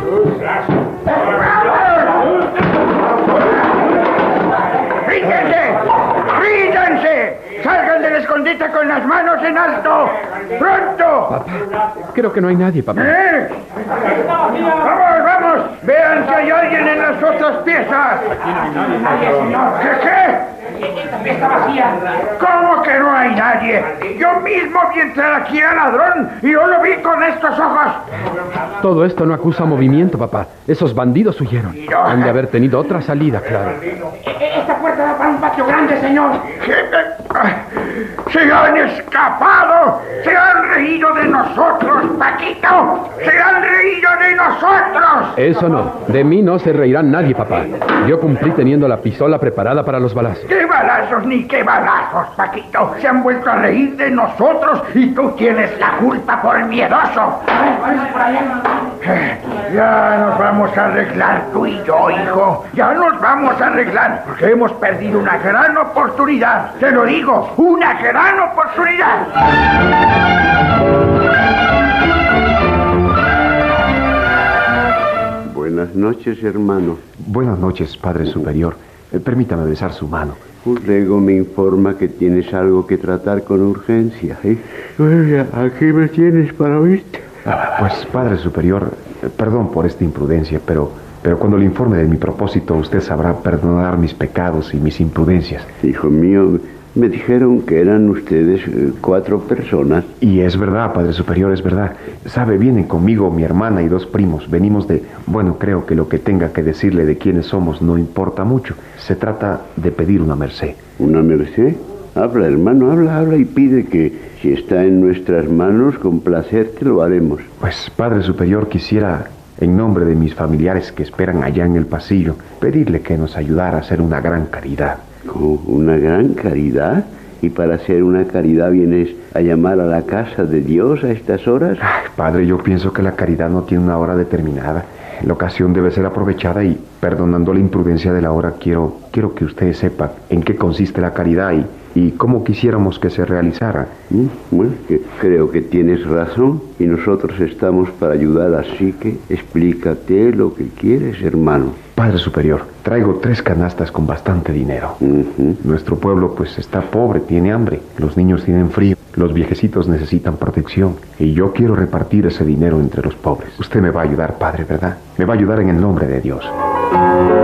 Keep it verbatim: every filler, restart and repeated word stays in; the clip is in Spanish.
¡Ríganse! ¡Ríganse! ¡Salgan del escondite con las manos en alto! ¡Pronto! Papá, creo que no hay nadie, papá. ¿Eh? ¡Vamos, vamos! ¡Vean si hay alguien en las otras piezas! ¿Qué, qué? Está vacía. ¿Cómo que no hay nadie? Yo mismo vi entrar aquí al ladrón y yo lo vi con estos ojos. Todo esto no acusa movimiento, papá. Esos bandidos huyeron. Han de haber tenido otra salida, claro. Esta puerta da para un patio grande, señor. ¿Qué? ¡Se han escapado! ¡Se han reído de nosotros, Paquito! ¡Se han reído de nosotros! Eso no. De mí no se reirá nadie, papá. Yo cumplí teniendo la pistola preparada para los balazos. ¡Qué balazos ni qué balazos, Paquito! Se han vuelto a reír de nosotros y tú tienes la culpa por miedoso. Ya nos vamos a arreglar tú y yo, hijo. Ya nos vamos a arreglar porque hemos perdido una gran oportunidad. Te lo digo, una gran oportunidad. Buenas noches, hermano. Buenas noches, Padre Superior. Eh, permítame besar su mano. Un rego me informa que tienes algo que tratar con urgencia, ¿eh? Oye, aquí me tienes para oírte. Pues, Padre Superior, eh, perdón por esta imprudencia, pero, pero cuando le informe de mi propósito, usted sabrá perdonar mis pecados y mis imprudencias. Hijo mío, me dijeron que eran ustedes eh, cuatro personas. Y es verdad, Padre Superior, es verdad. Sabe, vienen conmigo mi hermana y dos primos. Venimos de... Bueno, creo que lo que tenga que decirle de quiénes somos no importa mucho. Se trata de pedir una merced. ¿Una merced? Habla, hermano, habla, habla y pide que, si está en nuestras manos, con placer te lo haremos. Pues, Padre Superior, quisiera, en nombre de mis familiares que esperan allá en el pasillo, pedirle que nos ayudara a hacer una gran caridad. ¿Oh, una gran caridad? ¿Y para hacer una caridad vienes a llamar a la casa de Dios a estas horas? Ay, Padre, yo pienso que la caridad no tiene una hora determinada. La ocasión debe ser aprovechada y, perdonando la imprudencia de la hora, quiero, quiero que ustedes sepan en qué consiste la caridad y, y cómo quisiéramos que se realizara. Mm, bueno, que creo que tienes razón y nosotros estamos para ayudar, así que explícate lo que quieres, hermano. Padre Superior, traigo tres canastas con bastante dinero. Uh-huh. Nuestro pueblo pues está pobre, tiene hambre, los niños tienen frío, los viejecitos necesitan protección y yo quiero repartir ese dinero entre los pobres. Usted me va a ayudar, Padre, ¿verdad? Me va a ayudar en el nombre de Dios.